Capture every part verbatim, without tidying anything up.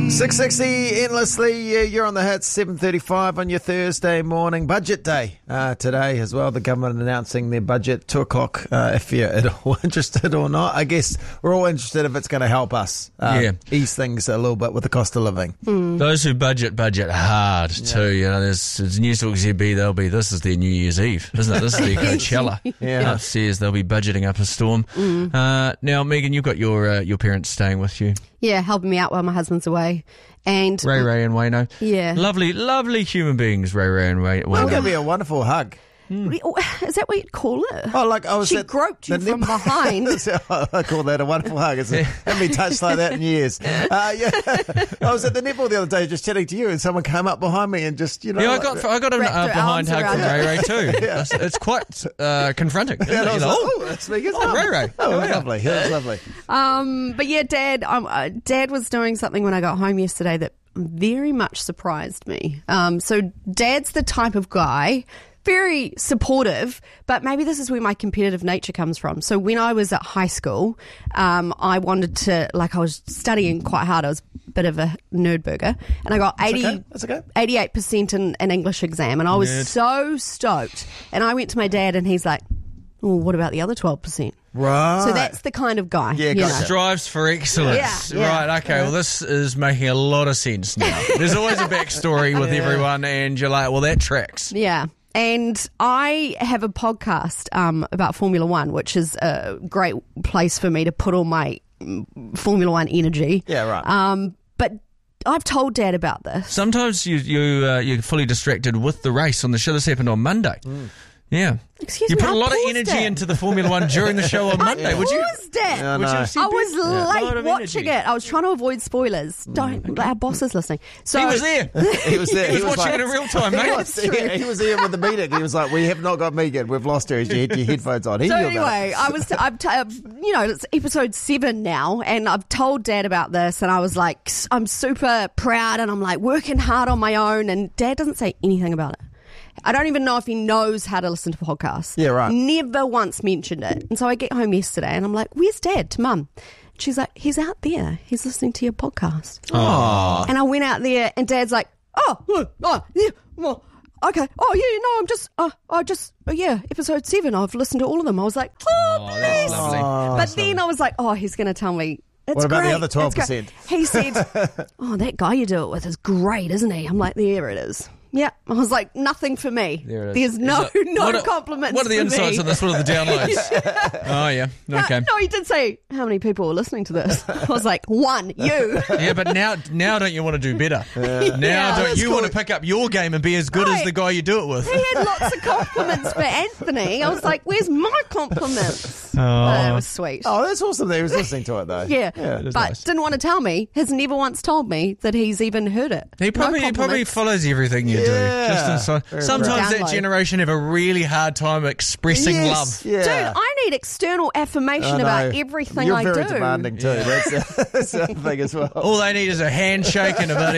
six sixty endlessly. Uh, you're on the hits. seven thirty-five on your Thursday morning. Budget day uh, today as well. The government announcing their budget two o'clock. Uh, if you're at all interested or not, I guess we're all interested if it's going to help us uh, yeah. ease things a little bit with the cost of living. Mm. Those who budget budget hard yeah. too. You know, there's, there's News Talk Z B. They'll be. This is their New Year's Eve, isn't it? This is their Coachella. yeah. Upstairs, they'll be budgeting up a storm. Mm. Uh, now, Megan, you've got your uh, your parents staying with you. Yeah, helping me out while my husband's away. And Ray Ray and Wayno. Yeah. Lovely, lovely human beings, Ray Ray and Wayno. Well, that'd be a wonderful hug. Mm. Is that what you'd call it? Oh, like I was she at groped you the from nip- behind. I call that a wonderful hug. It's, haven't been touched like that in years. Uh, yeah. I was at the netball the other day just chatting to you, and someone came up behind me and just, you know. Yeah, I like, got I got a uh, behind hug from Ray Ray too. yeah. it's, it's quite uh, confronting. Yeah, it? I was You know, like, oh, that's me. Oh, Ray Ray. Oh, oh yeah. lovely. That was lovely. Um, but yeah, Dad, um, uh, Dad was doing something when I got home yesterday that very much surprised me. Um, so Dad's the type of guy, very supportive, but maybe this is where my competitive nature comes from. So when I was at high school, um, I wanted to, like I was studying quite hard. I was a bit of a nerd burger, and I got eighty, okay. That's okay. eighty-eight percent in an English exam, and I was Nerd. so stoked. And I went to my dad, and he's like, well, what about the other twelve percent? Right. So that's the kind of guy. Yeah, you gotcha. know. Strives for excellence. Yeah, yeah. Right, okay, well, this is making a lot of sense now. There's always a backstory with Yeah. everyone, and you're like, well, that tracks. Yeah. And I have a podcast um, about Formula One, which is a great place for me to put all my mm, Formula One energy. Yeah, right. Um, but I've told Dad about this. Sometimes you, you, uh, you're fully distracted with the race on the show. This happened on Monday. Mm. Yeah. Excuse you me, put a I lot of paused energy it. into the Formula One during the show on Monday, I would you? paused it. Yeah, Would you no. have said I was that? Yeah. Lot late of watching energy. it. I was trying to avoid spoilers. Don't. Our boss is listening. So He was there. He was there. He was watching like, it in real time, he mate. was, he, he was there with the meeting. He was like, "We have not got Megan. We've lost her. She had your headphones on." He So knew about anyway, it. I was, t- I've, t- I've, you know, it's episode seven now, and I've told Dad about this, and I was like, I'm super proud, and I'm like working hard on my own, and Dad doesn't say anything about it. I don't even know if he knows how to listen to podcasts. Yeah, right. Never once mentioned it. And so I get home yesterday, and I'm like, "Where's Dad?" To Mum. She's like, "He's out there. He's listening to your podcast." Aww. And I went out there, and Dad's like, "Oh, oh, oh yeah, well, okay. Oh, yeah, no, I'm just, uh, I just, oh, yeah, episode seven. I've listened to all of them." I was like, "Oh, Oh, bless." that's lovely. Oh, But then I was like, "Oh, he's going to tell me." It's What about the great. other twelve It's great. percent? He said, "Oh, that guy you do it with is great, isn't he?" I'm like, "There it is." Yeah, I was like, nothing for me. There it is. There's no Is it- no what are- compliments. What are the for insights me. on this? What are the downloads? Oh, yeah. Okay. No, no, he did say how many people were listening to this. I was like, one, you. Yeah, but now now don't you want to do better? Now Yeah, don't that's you cool. want to pick up your game and be as good as Right. the guy you do it with? He had lots of compliments for Anthony. I was like, where's my compliments? Oh, that was sweet. Oh, that's awesome that he was listening to it, though. Yeah, it is but nice. didn't want to tell me. Has never once told me that he's even heard it. He probably no he probably compliments. follows everything you Yeah. do. Just inside. Very Sometimes right. that generation have a really hard time expressing Yes, love. Yeah. Dude, I need external affirmation I about know. everything You're I very do. demanding too. That's, that's the other thing as well. All they need is a handshake and a buddy.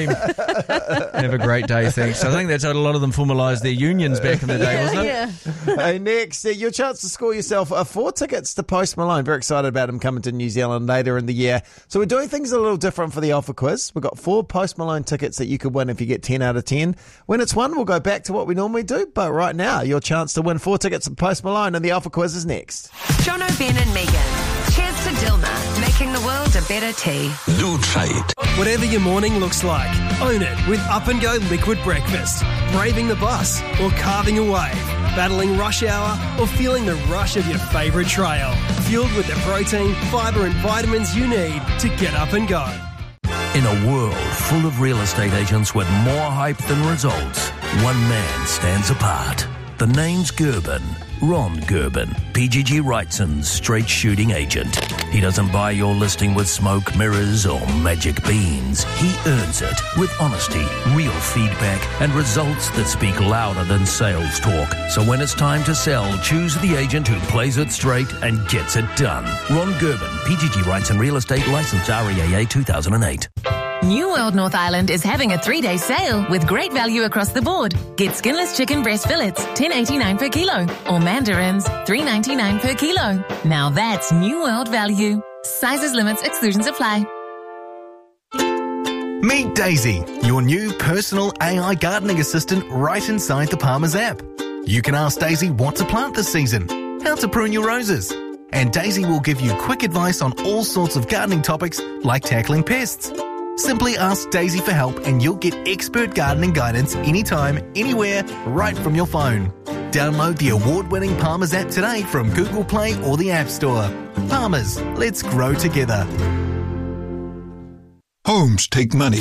Have a great day, thanks. I think that's how a lot of them formalised their unions back in the day, wasn't it? Yeah. Hey, next, uh, your chance to score yourself uh, four tickets to Post Malone. Very excited about him coming to New Zealand later in the year. So we're doing things a little different for the Alpha Quiz. We've got four Post Malone tickets that you could win if you get ten out of ten. When it's won, we'll go back to what we normally do. But right now, your chance to win four tickets to Post Malone and the Alpha Quiz is next. Jono, Ben and Megan. Cheers to Dilma, making the world a better tea. Do try it. Whatever your morning looks like, own it with Up and Go Liquid Breakfast. Braving the bus or carving a wave. Battling rush hour or feeling the rush of your favourite trail. Fueled with the protein, fibre and vitamins you need to get up and go. In a world full of real estate agents with more hype than results, one man stands apart. The name's Gerben. Ron Gerben, P G G Wrightson's straight shooting agent. He doesn't buy your listing with smoke mirrors or magic beans. He earns it with honesty, real feedback, and results that speak louder than sales talk. So when it's time to sell, choose the agent who plays it straight and gets it done. Ron Gerben, P G G Wrightson Real Estate Licensed R E A A two thousand eight. New World North Island is having a three-day sale with great value across the board. Get skinless chicken breast fillets, ten eighty-nine per kilo, or mandarins, three ninety-nine per kilo. Now that's New World value. Sizes, limits, exclusions apply. Meet Daisy, your new personal A I gardening assistant right inside the Palmer's app. You can ask Daisy what to plant this season, how to prune your roses, and Daisy will give you quick advice on all sorts of gardening topics like tackling pests. Simply ask Daisy for help and you'll get expert gardening guidance anytime, anywhere, right from your phone. Download the award-winning Palmer's app today from Google Play or the App Store. Palmer's, let's grow together. Homes take money.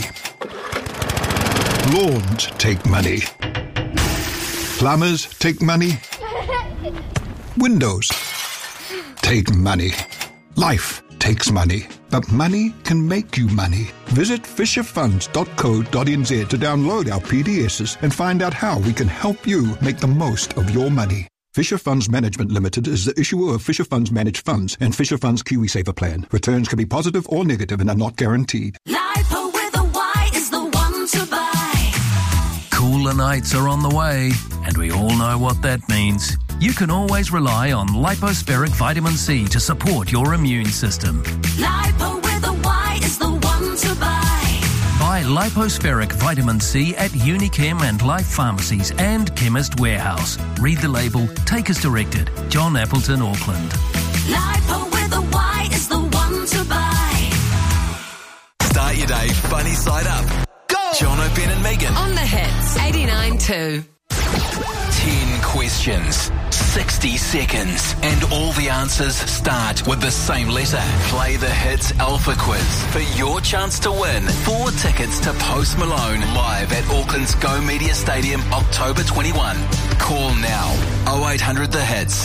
Lawns take money. Plumbers take money. Windows take money. Life takes money. But money can make you money. Visit fisher funds dot co dot n z to download our P D Ss and find out how we can help you make the most of your money. Fisher Funds Management Limited is the issuer of Fisher Funds Managed Funds and Fisher Funds KiwiSaver Plan. Returns can be positive or negative and are not guaranteed. Lipo with a Y is the one to buy. Cooler nights are on the way, and we all know what that means. You can always rely on Lipospheric Vitamin C to support your immune system. Lipo with a Y is the one to buy. Buy Lipospheric Vitamin C at Unichem and Life Pharmacies and Chemist Warehouse. Read the label, take as directed. John Appleton, Auckland. Lipo with a Y is the one to buy. Start your day funny side up. Go! Jono, Ben and Megan. On the hits, eighty-nine two. ten questions, sixty seconds, and all the answers start with the same letter. Play the Hits Alpha Quiz for your chance to win four tickets to Post Malone live at Auckland's Go Media Stadium, October twenty-first. Call now, oh eight hundred the hits.